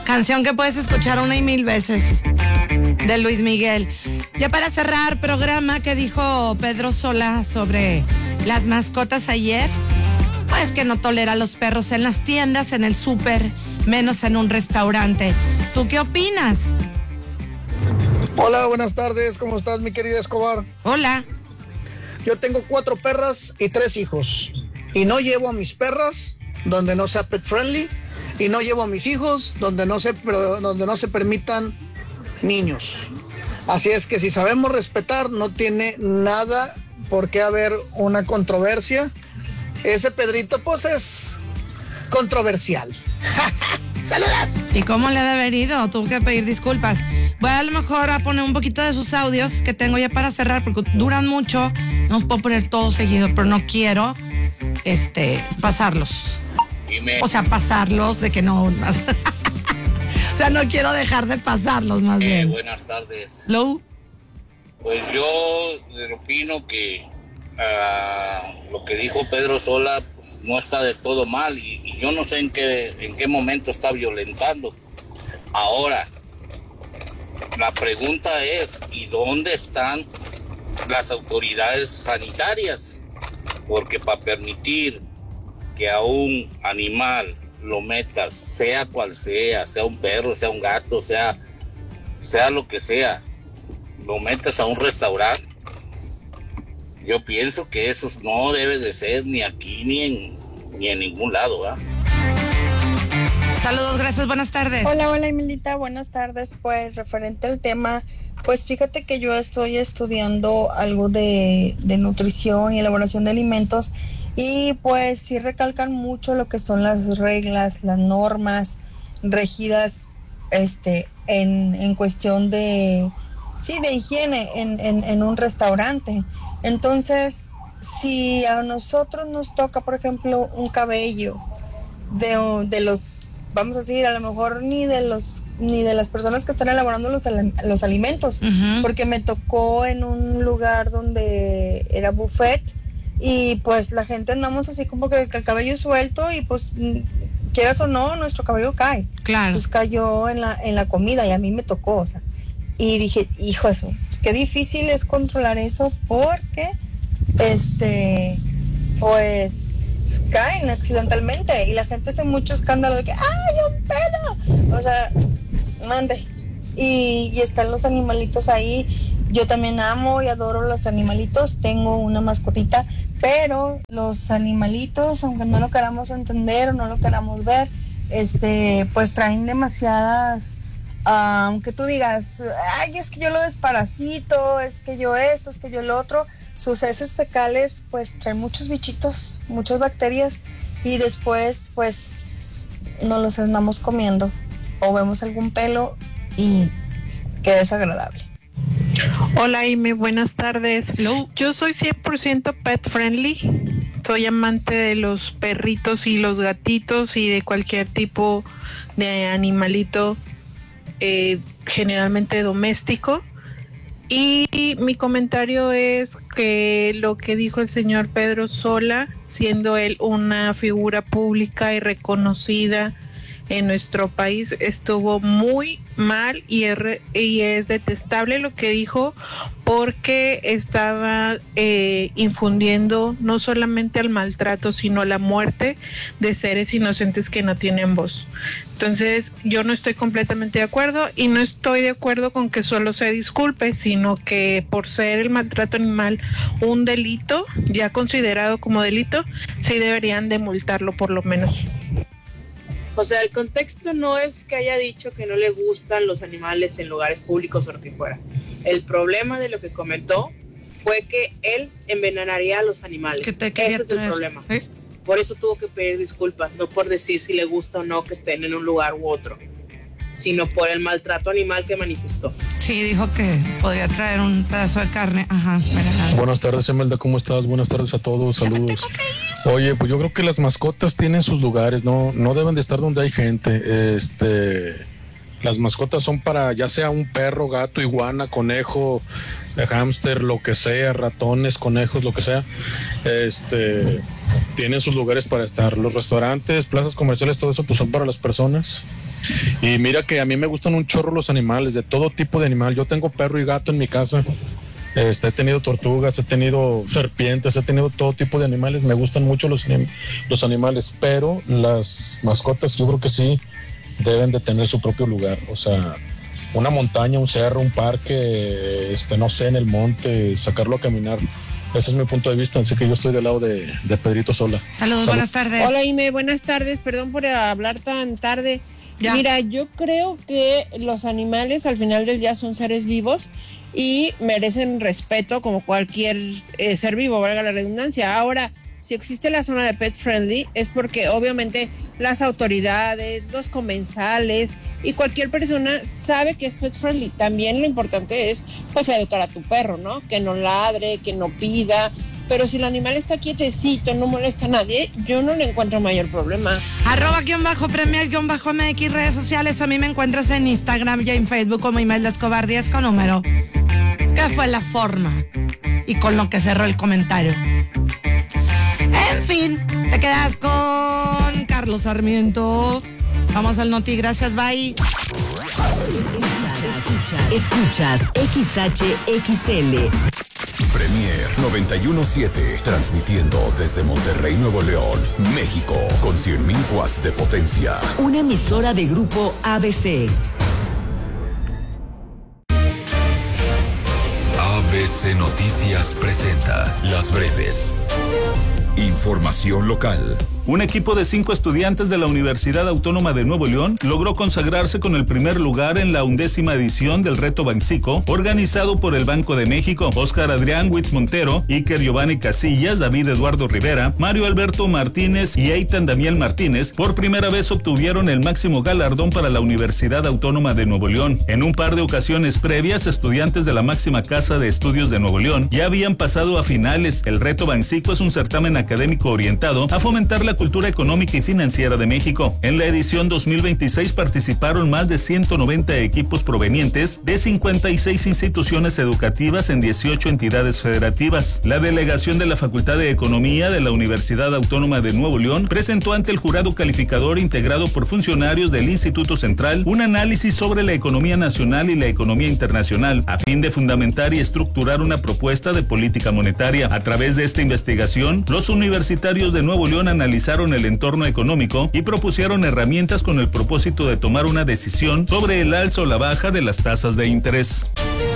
Canción que puedes escuchar 1,000 veces de Luis Miguel. Ya para cerrar programa, ¿qué dijo Pedro Sola sobre las mascotas ayer? Pues que no tolera a los perros en las tiendas, en el súper, menos en un restaurante. ¿Tú qué opinas? Hola, buenas tardes. ¿Cómo estás, mi querida Escobar? Hola. Yo tengo 4 perras y 3 hijos. Y no llevo a mis perras donde no sea pet friendly. Y no llevo a mis hijos donde no se permitan niños. Así es que si sabemos respetar, no tiene nada por qué haber una controversia. Ese Pedrito, pues, es controversial. ¡Saludos! ¿Y cómo le ha de haber ido? Tuvo que pedir disculpas. Voy a lo mejor a poner un poquito de sus audios que tengo ya para cerrar, porque duran mucho. No los puedo poner todos seguidos, pero no quiero pasarlos. O sea, pasarlos de que no... O sea, no quiero dejar de pasarlos, más bien. Buenas tardes. ¿Lou? Pues yo opino que lo que dijo Pedro Sola pues, no está de todo mal y yo no sé en qué momento está violentando. Ahora, la pregunta es, ¿y dónde están las autoridades sanitarias? Porque para permitir que a un animal lo metas, sea cual sea un perro, sea un gato, sea lo que sea, lo metas a un restaurante, yo pienso que eso no debe de ser ni aquí ni en ningún lado, ¿verdad? Saludos, gracias, buenas tardes. Hola, Emilita, buenas tardes. Pues referente al tema, pues fíjate que yo estoy estudiando algo de nutrición y elaboración de alimentos y pues sí recalcan mucho lo que son las reglas, las normas regidas en cuestión de higiene en un restaurante. Entonces, si a nosotros nos toca, por ejemplo, un cabello de los, vamos a decir, a lo mejor ni de las personas que están elaborando los alimentos, Uh-huh. porque me tocó en un lugar donde era buffet y pues la gente andamos así como que el cabello suelto y pues quieras o no, nuestro cabello cae. Claro. Pues cayó en la comida y a mí me tocó, o sea, y dije, hijo, eso, qué difícil es controlar eso porque pues caen accidentalmente y la gente hace mucho escándalo de que ¡ay, un pedo! O sea, mande. Y están los animalitos ahí. Yo también amo y adoro los animalitos. Tengo una mascotita, pero los animalitos, aunque no lo queramos entender o no lo queramos ver, pues traen demasiadas, aunque tú digas, ay, es que yo lo desparasito, es que yo esto, es que yo lo otro, sus heces fecales pues traen muchos bichitos, muchas bacterias y después pues nos los andamos comiendo o vemos algún pelo y qué desagradable. Hola, Amy, buenas tardes. Hello. Yo soy 100% pet friendly. Soy amante de los perritos y los gatitos y de cualquier tipo de animalito, generalmente doméstico. Y mi comentario es que lo que dijo el señor Pedro Sola, siendo él una figura pública y reconocida en nuestro país, estuvo muy mal y es detestable lo que dijo porque estaba infundiendo no solamente al maltrato sino a la muerte de seres inocentes que no tienen voz. Entonces yo no estoy completamente de acuerdo y no estoy de acuerdo con que solo se disculpe, sino que por ser el maltrato animal un delito ya considerado como delito, sí deberían de multarlo por lo menos. O sea, el contexto no es que haya dicho que no le gustan los animales en lugares públicos o lo que fuera. El problema de lo que comentó fue que él envenenaría a los animales. Ese es el problema. Por eso tuvo que pedir disculpas, no por decir si le gusta o no que estén en un lugar u otro, sino por el maltrato animal que manifestó. Sí, dijo que podría traer un pedazo de carne. Ajá. Buenas tardes, Emelda, ¿cómo estás? Buenas tardes a todos, saludos. Oye, pues yo creo que las mascotas tienen sus lugares, no deben de estar donde hay gente. Las mascotas son para ya sea un perro, gato, iguana, conejo, hámster, lo que sea, ratones, conejos, lo que sea. Tienen sus lugares para estar. Los restaurantes, plazas comerciales, todo eso pues son para las personas. Y mira que a mí me gustan un chorro los animales, de todo tipo de animal. Yo tengo perro y gato en mi casa. He tenido tortugas, he tenido serpientes, he tenido todo tipo de animales. Me gustan mucho los animales, pero las mascotas yo creo que sí deben de tener su propio lugar. O sea, una montaña, un cerro, un parque, no sé, en el monte, sacarlo a caminar. Ese es mi punto de vista, así que yo estoy del lado de Pedrito Sola. Saludos, buenas tardes. Hola, Ime, buenas tardes, perdón por hablar tan tarde. Ya. Mira, yo creo que los animales al final del día son seres vivos y merecen respeto como cualquier ser vivo, valga la redundancia. Ahora, si existe la zona de pet friendly es porque obviamente las autoridades, los comensales y cualquier persona sabe que es pet friendly. También lo importante es pues educar a tu perro, ¿no? Que no ladre, que no pida. Pero si el animal está quietecito, no molesta a nadie, yo no le encuentro mayor problema. @premier_MX redes sociales. A mí me encuentras en Instagram y en Facebook como Imelda Escobar 10 con número. ¿Qué fue la forma? Y con lo que cerró el comentario. En fin, te quedas con Carlos Sarmiento. Vamos al Noti, gracias, bye. Escuchas XHXL. Premier 91.7, transmitiendo desde Monterrey, Nuevo León, México, con 100,000 watts de potencia. Una emisora de Grupo ABC. ABC Noticias presenta Las Breves. Información local. Un equipo de 5 estudiantes de la Universidad Autónoma de Nuevo León logró consagrarse con el primer lugar en la 11ª edición del Reto Bancico, organizado por el Banco de México. Oscar Adrián Witz Montero, Iker Giovanni Casillas, David Eduardo Rivera, Mario Alberto Martínez y Eitan Damiel Martínez por primera vez obtuvieron el máximo galardón para la Universidad Autónoma de Nuevo León. En un par de ocasiones previas, estudiantes de la máxima casa de estudios de Nuevo León ya habían pasado a finales. El Reto Bancico es un certamen académico orientado a fomentar la cultura económica y financiera de México. En la edición 2026 participaron más de 190 equipos provenientes de 56 instituciones educativas en 18 entidades federativas. La delegación de la Facultad de Economía de la Universidad Autónoma de Nuevo León presentó ante el jurado calificador integrado por funcionarios del Instituto Central un análisis sobre la economía nacional y la economía internacional a fin de fundamentar y estructurar una propuesta de política monetaria. A través de esta investigación, los universitarios de Nuevo León analizaron el entorno económico y propusieron herramientas con el propósito de tomar una decisión sobre el alza o la baja de las tasas de interés.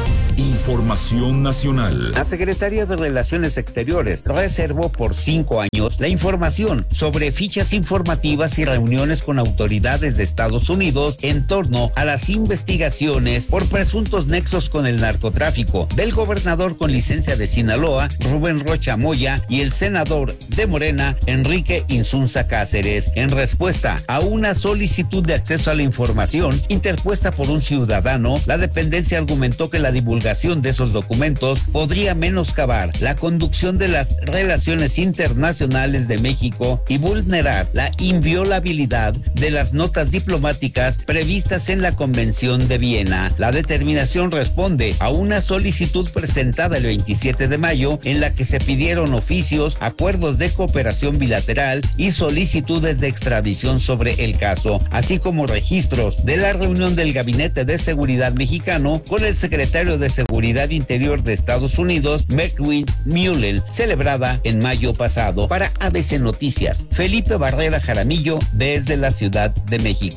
Información nacional. La Secretaría de Relaciones Exteriores reservó por 5 años la información sobre fichas informativas y reuniones con autoridades de Estados Unidos en torno a las investigaciones por presuntos nexos con el narcotráfico del gobernador con licencia de Sinaloa, Rubén Rocha Moya, y el senador de Morena, Enrique Insunza Cáceres, en respuesta a una solicitud de acceso a la información interpuesta por un ciudadano. La dependencia argumentó que la divulgación de esos documentos podría menoscabar la conducción de las relaciones internacionales de México y vulnerar la inviolabilidad de las notas diplomáticas previstas en la Convención de Viena. La determinación responde a una solicitud presentada el 27 de mayo en la que se pidieron oficios, acuerdos de cooperación bilateral y solicitudes de extradición sobre el caso, así como registros de la reunión del Gabinete de Seguridad mexicano con el secretario de Seguridad Interior de Estados Unidos, McQueen Mullen, celebrada en mayo pasado. Para ABC Noticias, Felipe Barrera Jaramillo, desde la Ciudad de México.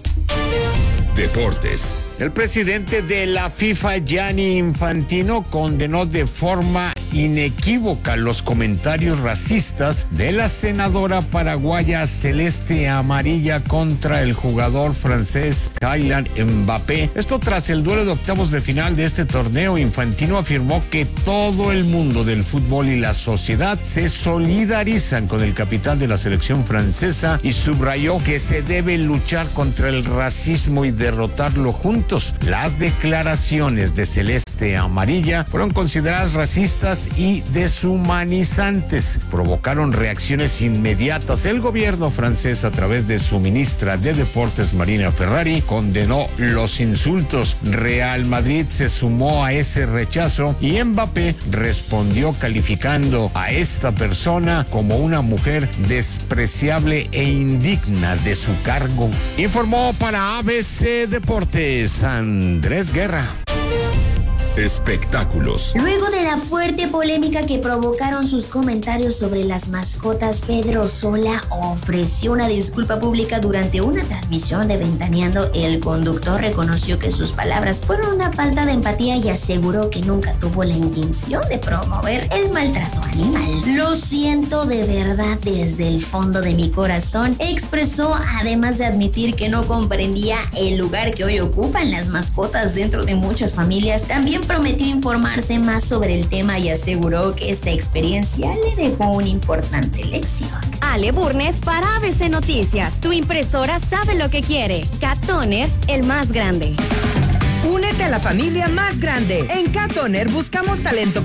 Deportes. El presidente de la FIFA, Gianni Infantino, condenó de forma inequívoca los comentarios racistas de la senadora paraguaya celeste amarilla contra el jugador francés Kylian Mbappé. Esto tras el duelo de octavos de final de este torneo. Infantino afirmó que todo el mundo del fútbol y la sociedad se solidarizan con el capitán de la selección francesa y subrayó que se debe luchar contra el racismo y derrotarlo juntos insultos. Las declaraciones de Celeste Amarilla fueron consideradas racistas y deshumanizantes. Provocaron reacciones inmediatas. El gobierno francés, a través de su ministra de Deportes, Marina Ferrari, condenó los insultos. Real Madrid se sumó a ese rechazo y Mbappé respondió calificando a esta persona como una mujer despreciable e indigna de su cargo. Informó para ABC Deportes Andrés Guerra. Espectáculos. Luego de la fuerte polémica que provocaron sus comentarios sobre las mascotas, Pedro Sola ofreció una disculpa pública durante una transmisión de Ventaneando. El conductor reconoció que sus palabras fueron una falta de empatía y aseguró que nunca tuvo la intención de promover el maltrato animal. Lo siento de verdad desde el fondo de mi corazón, expresó, además de admitir que no comprendía el lugar que hoy ocupan las mascotas dentro de muchas familias. También prometió informarse más sobre el tema y aseguró que esta experiencia le dejó una importante lección. Ale Burnes para ABC Noticias. Tu impresora sabe lo que quiere. Cat Toner, el más grande. Únete a la familia más grande. En Cat Toner buscamos talento